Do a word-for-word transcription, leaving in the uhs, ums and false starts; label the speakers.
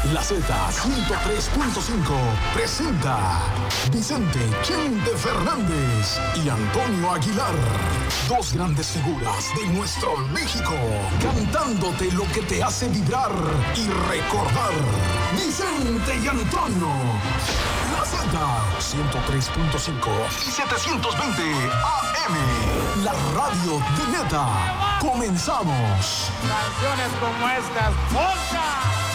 Speaker 1: La Z ciento tres punto cinco presenta Vicente Chente Fernández y Antonio Aguilar, dos grandes figuras de nuestro México, cantándote lo que te hace vibrar y recordar. Vicente y Antonio. La Z ciento tres punto cinco y setecientos veinte A M. La radio de Neta. Comenzamos.
Speaker 2: Canciones como estas, ¡Fonca!